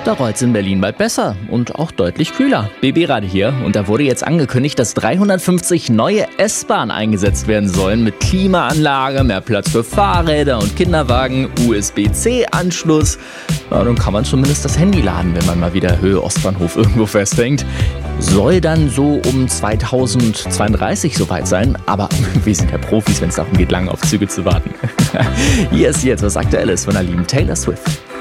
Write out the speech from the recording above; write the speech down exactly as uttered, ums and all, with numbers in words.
Da rollt's in Berlin bald besser und auch deutlich kühler. B B-Radio hier und da wurde jetzt angekündigt, dass dreihundertfünfzig neue S-Bahnen eingesetzt werden sollen mit Klimaanlage, mehr Platz für Fahrräder und Kinderwagen, U S B C Anschluss. Ja, dann kann man zumindest das Handy laden, wenn man mal wieder Höhe Ostbahnhof irgendwo festhängt. Soll dann so um zweitausendzweiunddreißig soweit sein, aber wir sind ja Profis, wenn es darum geht, lange auf Züge zu warten. Hier ist jetzt was Aktuelles von der lieben Taylor Swift.